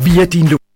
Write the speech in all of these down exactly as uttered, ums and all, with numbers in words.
via din lo-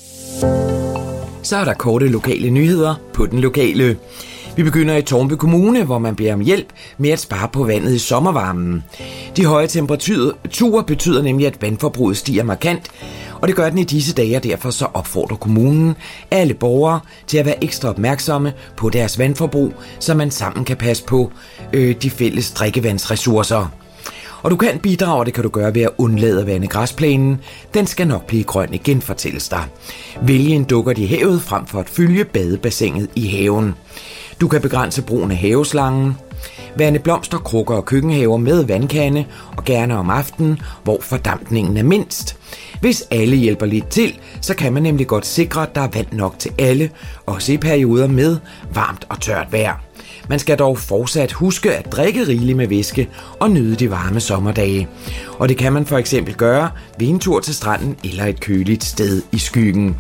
Så er der korte lokale nyheder på den lokale. Vi begynder i Tårnby Kommune, hvor man beder om hjælp med at spare på vandet i sommervarmen. De høje temperaturer betyder nemlig, at vandforbruget stiger markant, og det gør den i disse dage, og derfor så opfordrer kommunen alle borgere til at være ekstra opmærksomme på deres vandforbrug, så man sammen kan passe på øh, de fælles drikkevandsressourcer. Og du kan bidrage, og det kan du gøre ved at undlade at vande græsplænen. Den skal nok blive grøn igen, fortælles der. Vælg en dukkert i havet frem for at fylde badebassinet i haven. Du kan begrænse brugen af haveslangen. Vande blomster, krukker og køkkenhaver med vandkande, og gerne om aftenen, hvor fordampningen er mindst. Hvis alle hjælper lidt til, så kan man nemlig godt sikre, at der er vand nok til alle, også i perioder med varmt og tørt vejr. Man skal dog fortsat huske at drikke rigeligt med væske og nyde de varme sommerdage. Og det kan man for eksempel gøre ved en tur til stranden eller et køligt sted i skyggen.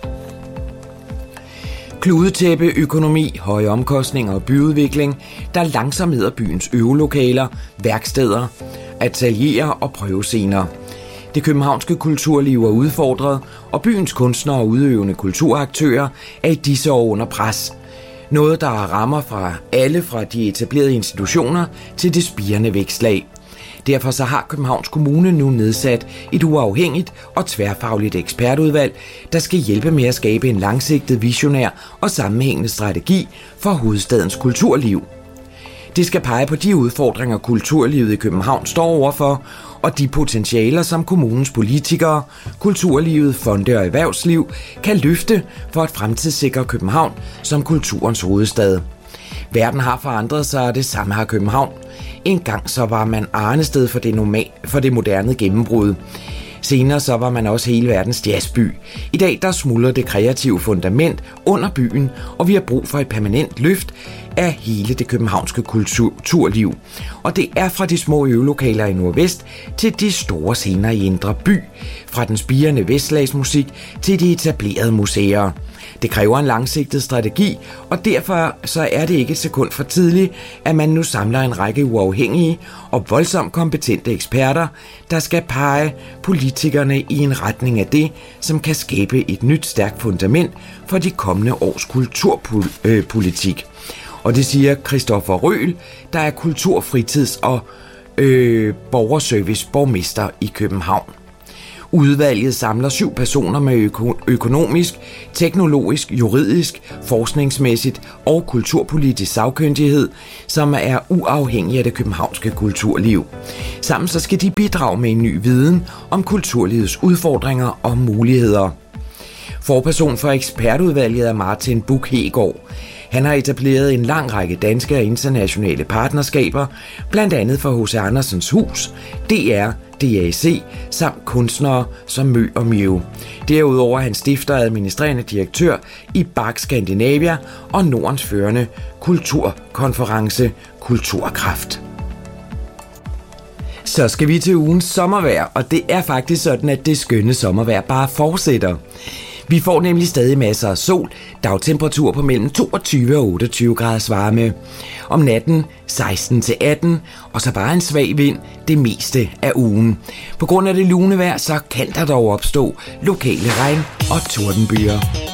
Kludetæppe, økonomi, høje omkostninger og byudvikling, der langsomt hedder byens øvelokaler, værksteder, atelierer og prøvescener. Det københavnske kulturliv er udfordret, og byens kunstnere og udøvende kulturaktører er i disse år under pres. Noget, der rammer fra alle fra de etablerede institutioner til det spirende vækstlag. Derfor så har Københavns Kommune nu nedsat et uafhængigt og tværfagligt ekspertudvalg, der skal hjælpe med at skabe en langsigtet, visionær og sammenhængende strategi for hovedstadens kulturliv. Det skal pege på de udfordringer, kulturlivet i København står overfor, og de potentialer, som kommunens politikere, kulturlivet, fonde og erhvervsliv kan løfte for at fremtidssikre København som kulturens hovedstad. Verden har forandret sig, og det samme har København. En gang så var man arnested for det, normal, for det moderne gennembrud. Senere så var man også hele verdens jazzby. I dag der smuldrer det kreative fundament under byen, og vi har brug for et permanent løft af hele det københavnske kulturliv. Og det er fra de små øvelokaler i Nordvest til de store scener i Indre By, fra den spirende vestslagsmusik til de etablerede museer. Det kræver en langsigtet strategi, og derfor så er det ikke et sekund for tidligt, at man nu samler en række uafhængige og voldsomt kompetente eksperter, der skal pege politikerne i en retning af det, som kan skabe et nyt stærkt fundament for de kommende års kulturpolitik. Og det siger Christoffer Røhl, der er kultur-, fritids- og øh, borgerservice-borgmester i København. Udvalget samler syv personer med øko- økonomisk, teknologisk, juridisk, forskningsmæssigt og kulturpolitisk sagkyndighed, som er uafhængige af det københavnske kulturliv. Sammen så skal de bidrage med en ny viden om kulturlivets udfordringer og muligheder. Forperson for ekspertudvalget er Martin Buch-Hegaard. Han har etableret en lang række danske og internationale partnerskaber, blandt andet for H C Andersens Hus, D R, D A C samt kunstnere som Mø og Mew. Derudover er han stifter og administrerende direktør i B A C Scandinavia og Nordens førende kulturkonference Kulturkraft. Så skal vi til ugens sommervejr, og det er faktisk sådan, at det skønne sommervejr bare fortsætter. Vi får nemlig stadig masser af sol, dagtemperatur på mellem toogtyve og otteogtyve graders varme. Om natten seksten til atten, og så bare en svag vind det meste af ugen. På grund af det lune vejr, så kan der dog opstå lokale regn- og tordenbyger.